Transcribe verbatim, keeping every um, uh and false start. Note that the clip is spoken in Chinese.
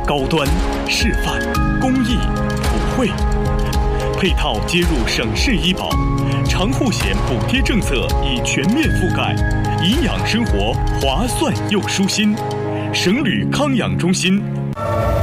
高端、示范、公益、普惠，配套接入省市医保，长护险补贴政策已全面覆盖，营养生活划算又舒心。省旅康养中心。